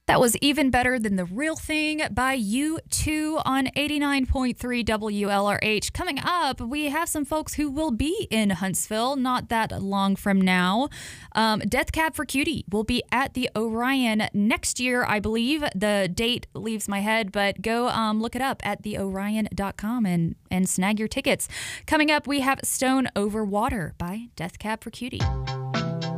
That was Even Better Than the Real Thing by U2 on 89.3 WLRH. Coming up, we have some folks who will be in Huntsville not that long from now. Death Cab for Cutie will be at the Orion next year, I believe. The date leaves my head, but go look it up at theorion.com and snag your tickets. Coming up, we have Stone Over Water by Death Cab for Cutie.